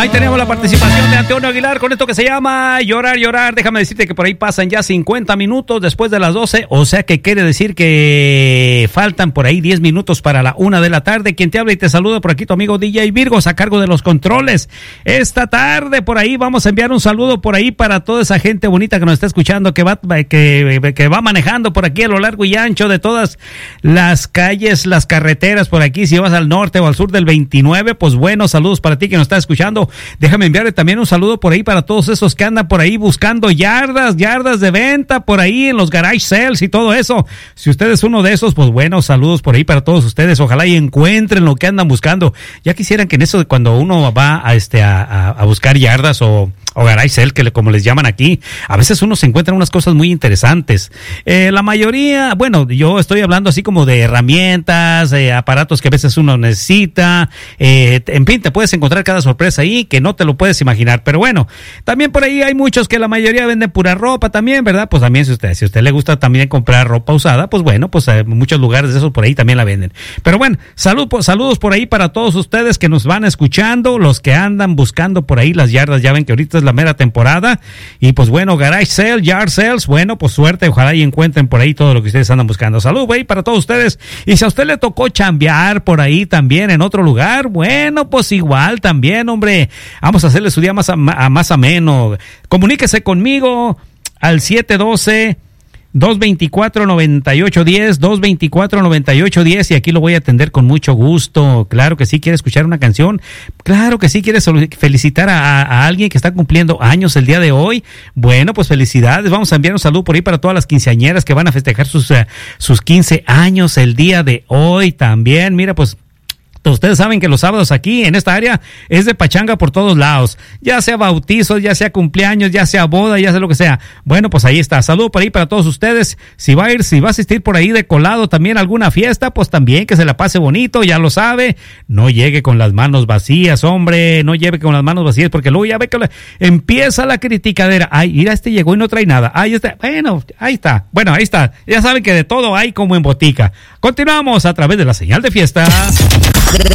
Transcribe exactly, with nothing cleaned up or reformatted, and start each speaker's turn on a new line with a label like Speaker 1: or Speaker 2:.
Speaker 1: Ahí tenemos la participación de Antonio Aguilar con esto que se llama Llorar, Llorar. Déjame decirte que por ahí pasan ya cincuenta minutos después de las doce, o sea que quiere decir que faltan por ahí diez minutos para la una de la tarde. Quien te habla y te saluda por aquí tu amigo D J Virgos a cargo de los controles. Esta tarde por ahí vamos a enviar un saludo por ahí para toda esa gente bonita que nos está escuchando, que va, que, que va manejando por aquí a lo largo y ancho de todas las calles, las carreteras por aquí. Si vas al norte o al sur del veintinueve, pues bueno, saludos para ti que nos está escuchando. Déjame enviarle también un saludo por ahí para todos esos que andan por ahí buscando yardas, yardas de venta por ahí en los garage sales y todo eso. Si usted es uno de esos, pues bueno, saludos por ahí para todos ustedes. Ojalá y encuentren lo que andan buscando. Ya quisieran que en eso, cuando uno va a este a, a, a buscar yardas o o garage sale, que le, como les llaman aquí, a veces uno se encuentra unas cosas muy interesantes. Eh, la mayoría, bueno, yo estoy hablando así como de herramientas, eh, aparatos que a veces uno necesita, eh, en fin, te puedes encontrar cada sorpresa ahí que no te lo puedes imaginar. Pero bueno, también por ahí hay muchos que la mayoría venden pura ropa también, ¿verdad? Pues también si usted, si a usted le gusta también comprar ropa usada, pues bueno, pues en muchos lugares de esos por ahí también la venden. Pero bueno, salud, saludos por ahí para todos ustedes que nos van escuchando, los que andan buscando por ahí las yardas. Ya ven que ahorita es la mera temporada y pues bueno, garage sale, yard sales, bueno, pues suerte, ojalá y encuentren por ahí todo lo que ustedes andan buscando. Salud, güey, para todos ustedes. Y si a usted le tocó chambear por ahí también en otro lugar, bueno, pues igual también, hombre, vamos a hacerle su día más, a, más ameno. Comuníquese conmigo al siete uno dos, dos dos cuatro, nueve ocho uno cero, dos dos cuatro, nueve ocho uno cero, y aquí lo voy a atender con mucho gusto. Claro que sí, quiere escuchar una canción, claro que sí, quiere felicitar a, a, a alguien que está cumpliendo años el día de hoy. Bueno, pues felicidades, vamos a enviar un saludo por ahí para todas las quinceañeras que van a festejar sus, uh, sus quince años el día de hoy también. Mira, pues ustedes saben que los sábados aquí en esta área es de pachanga por todos lados, ya sea bautizos, ya sea cumpleaños, ya sea boda, ya sea lo que sea. Bueno, pues ahí está, saludo por ahí para todos ustedes. Si va a ir, si va a asistir por ahí de colado también a alguna fiesta, pues también que se la pase bonito, ya lo sabe. No llegue con las manos vacías, hombre, no lleve con las manos vacías, porque luego ya ve que la, empieza la criticadera. Ay, mira, este llegó y no trae nada. Ay, este, bueno, ahí está, bueno, ahí está. Ya saben que de todo hay como en botica. Continuamos a través de la señal de fiesta.